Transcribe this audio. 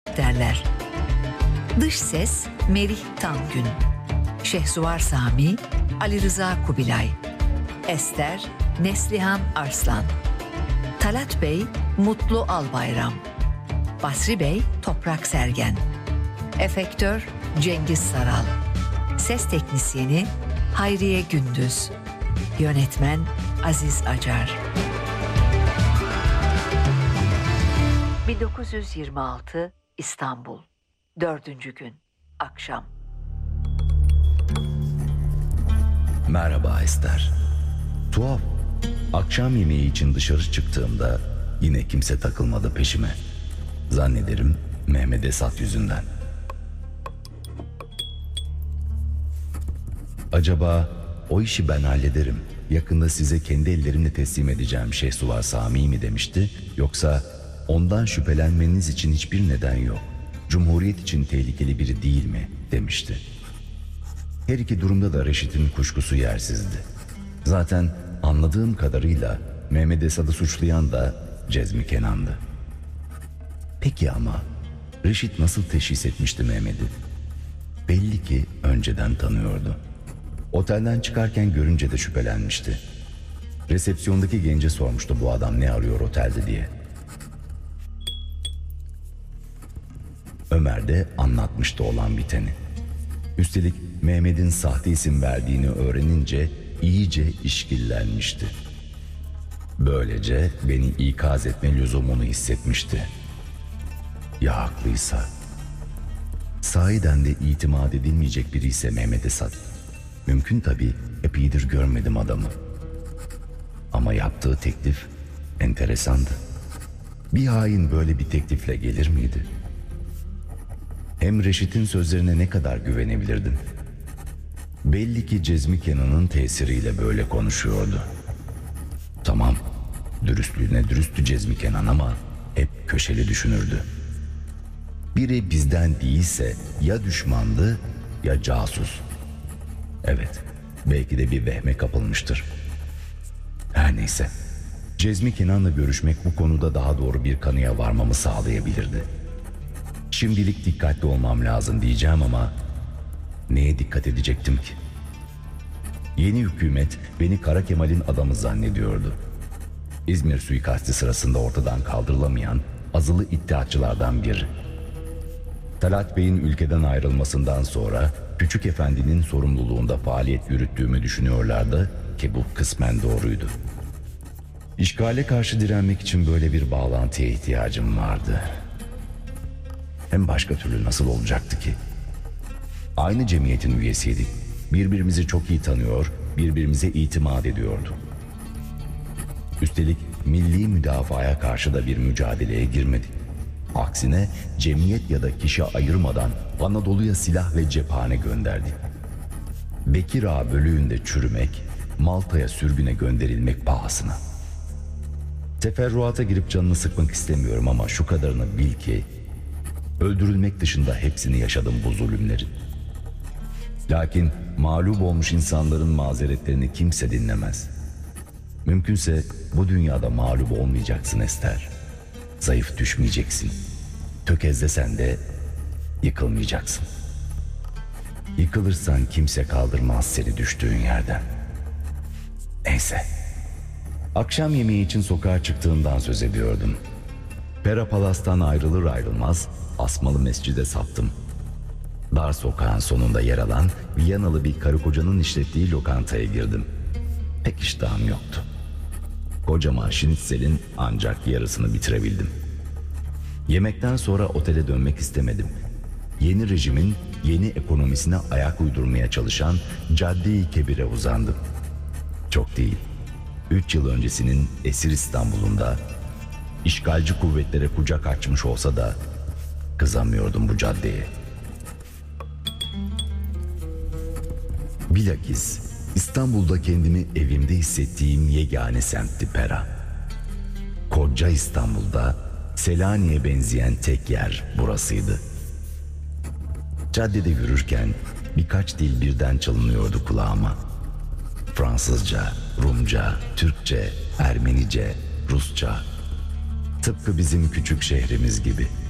derler. Dış ses Merih Tangün, Şehsuvar Sami, Ali Rıza Kubilay, Ester Neslihan Arslan, Talat Bey Mutlu Albayram, Basri Bey Toprak Sergen, efektör Cengiz Saral, ses teknisyeni Hayriye Gündüz, yönetmen Aziz Acar. 1926 İstanbul, 4. gün, akşam. Merhaba Ester. Tuhaf. Akşam yemeği için dışarı çıktığımda yine kimse takılmadı peşime. Zannederim Mehmet Esat yüzünden. Acaba o işi ben hallederim, yakında size kendi ellerimle teslim edeceğim Şehsuvar Sami mi demişti, yoksa ondan şüphelenmeniz için hiçbir neden yok, Cumhuriyet için tehlikeli biri değil mi demişti. Her iki durumda da Reşit'in kuşkusu yersizdi. Zaten anladığım kadarıyla Mehmet Esad'ı suçlayan da Cezmi Kenan'dı. Peki ama Reşit nasıl teşhis etmişti Mehmet'i? Belli ki önceden tanıyordu. Otelden çıkarken görünce de şüphelenmişti. Resepsiyondaki gence sormuştu bu adam ne arıyor otelde diye. Ömer de anlatmıştı olan biteni. Üstelik Mehmet'in sahte isim verdiğini öğrenince iyice işkillenmişti. Böylece beni ikaz etme lüzumunu hissetmişti. Ya haklıysa? Sahiden de itimat edilmeyecek biri ise Mehmet Esat. Mümkün tabii, epeydir görmedim adamı. Ama yaptığı teklif enteresandı. Bir hain böyle bir teklifle gelir miydi? Hem Reşit'in sözlerine ne kadar güvenebilirdim? Belli ki Cezmi Kenan'ın tesiriyle böyle konuşuyordu. Tamam, dürüstlüğüne dürüsttü Cezmi Kenan ama hep köşeli düşünürdü. Biri bizden değilse ya düşmandı ya casus. Evet, belki de bir vehme kapılmıştır. Her neyse, Cezmi Kenan'la görüşmek bu konuda daha doğru bir kanıya varmamı sağlayabilirdi. Şimdilik dikkatli olmam lazım diyeceğim ama neye dikkat edecektim ki? Yeni hükümet beni Kara Kemal'in adamı zannediyordu. İzmir suikastı sırasında ortadan kaldırılamayan azılı iddiatçılardan biri. Talat Bey'in ülkeden ayrılmasından sonra Küçük Efendi'nin sorumluluğunda faaliyet yürüttüğümü düşünüyorlardı ki bu kısmen doğruydu. İşgale karşı direnmek için böyle bir bağlantıya ihtiyacım vardı. Hem başka türlü nasıl olacaktı ki? Aynı cemiyetin üyesiydik. Birbirimizi çok iyi tanıyor, birbirimize itimat ediyorduk. Üstelik milli müdafaya karşı da bir mücadeleye girmedik. Aksine cemiyet ya da kişi ayırmadan Anadolu'ya silah ve cephane gönderdik. Bekir Ağa bölüğünde çürümek, Malta'ya sürgüne gönderilmek pahasına. Teferruata girip canını sıkmak istemiyorum ama şu kadarını bil ki öldürülmek dışında hepsini yaşadım bu zulümlerin. Lakin mağlup olmuş insanların mazeretlerini kimse dinlemez. Mümkünse bu dünyada mağlup olmayacaksın Ester. Zayıf düşmeyeceksin. Tökezlesen de yıkılmayacaksın. Yıkılırsan kimse kaldırmaz seni düştüğün yerden. Neyse. Akşam yemeği için sokağa çıktığımdan söz ediyordum. Pera Palas'tan ayrılır ayrılmaz Asmalı Mescid'e saptım. Dar sokağın sonunda yer alan Viyanalı bir karı kocanın işlettiği lokantaya girdim. Pek iştahım yoktu. Kocaman şinitzelin ancak yarısını bitirebildim. Yemekten sonra otele dönmek istemedim. Yeni rejimin yeni ekonomisine ayak uydurmaya çalışan Cadde-i Kebir'e uzandım. Çok değil, 3 yıl öncesinin esir İstanbul'unda işgalci kuvvetlere kucak açmış olsa da kızamıyordum bu caddeye. Bilakis İstanbul'da kendimi evimde hissettiğim yegane semtti Pera. Koca İstanbul'da Selanik'e benzeyen tek yer burasıydı. Caddede yürürken birkaç dil birden çalınıyordu kulağıma. Fransızca, Rumca, Türkçe, Ermenice, Rusça. Tıpkı bizim küçük şehrimiz gibi.